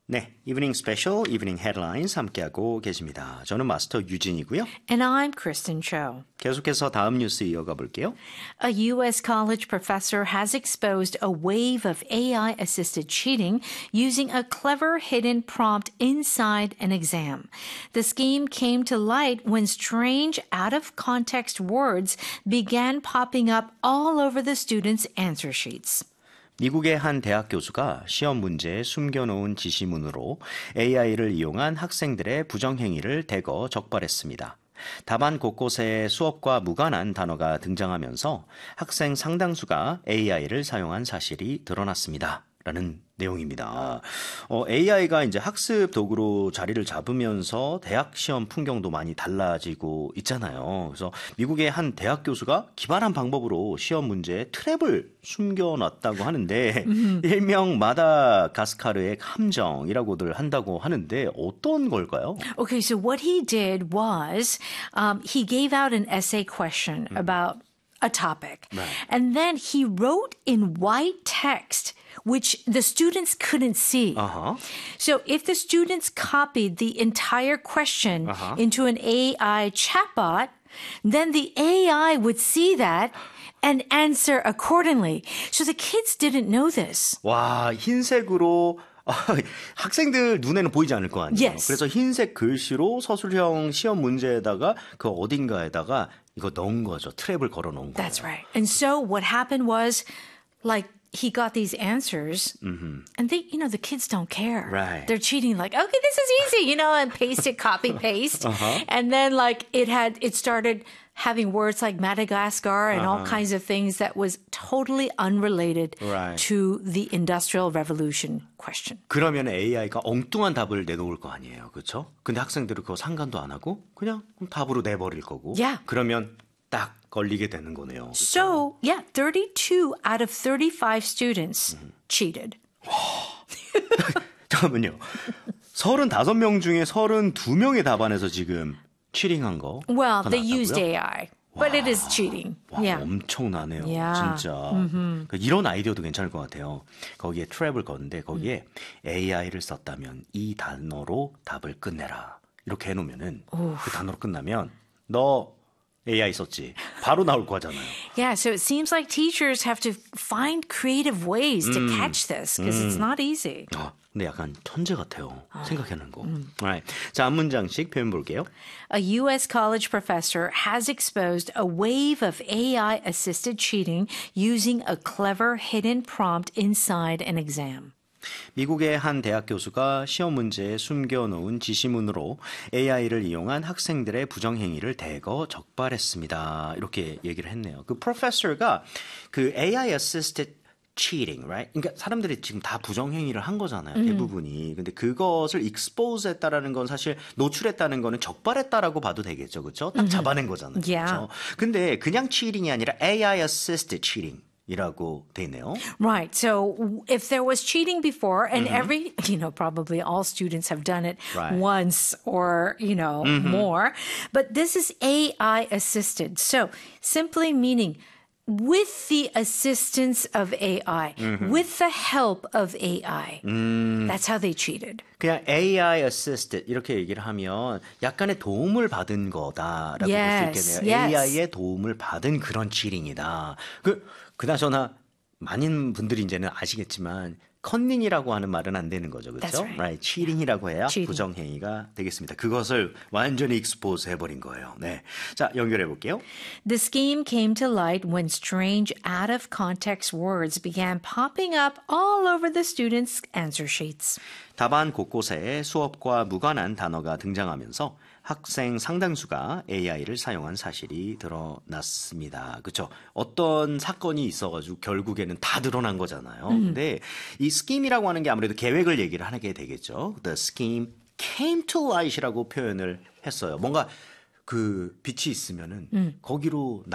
네, 이브닝 스페셜, 이브닝 헤드라인스 함께하고 계십니다. 저는 마스터 유진이고요. And I'm Kristen Cho. 계속해서 다음 뉴스 이어가 볼게요. A U.S. college professor has exposed a wave of AI-assisted cheating using a clever hidden prompt inside an exam. The scheme came to light when strange, out-of-context words began popping up all over the students' answer sheets. 미국의 한 대학 교수가 시험 문제에 숨겨놓은 지시문으로 AI를 이용한 학생들의 부정행위를 대거 적발했습니다. 답안 곳곳에 수업과 무관한 단어가 등장하면서 학생 상당수가 AI를 사용한 사실이 드러났습니다. 라는 내용입니다. AI가 이제 학습 도구로 자리를 잡으면서 대학 시험 풍경도 많이 달라지고 있잖아요. 그래서 미국의 한 대학 교수가 기발한 방법으로 시험 문제에 트랩을 숨겨놨다고 하는데 일명 마다가스카르의 함정이라고들 한다고 하는데 어떤 걸까요? Okay, so what he did was he gave out an essay question about a topic. Right. And then he wrote in white text which the students couldn't see. Uh-huh. So if the students copied the entire question into an AI chatbot, then the AI would see that and answer accordingly. So the kids didn't know this. 와, 흰색으로 학생들 눈에는 보이지 않을 거 아니에요. Yes. 그래서 흰색 글씨로 서술형 시험 문제에다가 그 어딘가에다가 이거 넣은 거죠. 트랩을 걸어 놓은 거예요. That's right. And so what happened was, like, he got these answers, and they, the kids don't care. Right. They're cheating, like, okay, this is easy, and paste it, copy, paste. And then, like, it started having words like Madagascar and all kinds of things that was totally unrelated Right. to the Industrial Revolution question. 그러면 AI가 엉뚱한 답을 내놓을 거 아니에요. 그렇죠? 근데 학생들은 그거 상관도 안 하고 그냥 답으로 내버릴 거고. Yeah. 그러면 딱 걸리게 되는 거네요. 그렇죠? So, yeah, 32 out of 35 students cheated. 잠깐만요. 35명 중에 32명의 답안에서 지금 치링한 거. Well, they 나왔다고요? used AI, but it is cheating. 와, Yeah. 엄청나네요. Yeah. 진짜. 그러니까 이런 아이디어도 괜찮을 것 같아요. 거기에 트랩을 거는데 거기에 AI를 썼다면 이 단어로 답을 끝내라. 이렇게 해놓으면은 그 단어로 끝나면 너 AI 썼지. 바로 나올 거잖아요. Yeah, so it seems like teachers have to find creative ways to catch this because it's not easy. 근데 약간 천재 같아요. 생각하는 거. Alright. 자, 한 문장씩 표현 볼게요. A U.S. college professor has exposed a wave of AI-assisted cheating using a clever hidden prompt inside an exam. 미국의 한 대학 교수가 시험 문제에 숨겨놓은 지시문으로 AI를 이용한 학생들의 부정행위를 대거 적발했습니다. 이렇게 얘기를 했네요. 그 프로페서가 그 AI assisted cheating, right? 그러니까 사람들이 지금 다 부정행위를 한 거잖아요. 대부분이. 근데 그것을 expose 했다라는 건 사실 노출했다는 거는 적발했다라고 봐도 되겠죠. 그렇죠? 딱 잡아낸 거잖아요. Yeah. 그렇죠? 근데 그냥 cheating이 아니라 AI assisted cheating. 이라고 돼 있네요. Right. So if there was cheating before, and probably all students have done it Right. once or, more, but this is AI assisted. So simply meaning with the assistance of AI, with the help of AI. That's how they cheated. 그냥 AI assisted 이렇게 얘기를 하면 약간의 도움을 받은 거다라고 Yes, 볼 수 있겠네요. yes. AI의 도움을 받은 그런 치링이다. 그나저나 많은 분들이 이제는 아시겠지만 컨닝이라고 하는 말은 안 되는 거죠. 그렇죠? That's right. Right. 치링이라고 해야 cheating. 부정행위가 되겠습니다. 그것을 완전히 expose 해버린 거예요. 네. 자, 연결해 볼게요. The scheme came to light when strange, out of context words began popping up all over the students' answer sheets. 답안 곳곳에 수업과 무관한 단어가 등장하면서 학생 상당수가 AI를 사용한 사실이 드러났습니다. 그렇죠? 어떤 사건이 있어가지고 결국에는 다 드러난 거잖아요. 근데 이 scheme이라고 하는 게 아무래도 계획을 얘기를 하게 되겠죠. The scheme came to light이라고 표현을 했어요. 뭔가 그 빛이 있으면은 거기로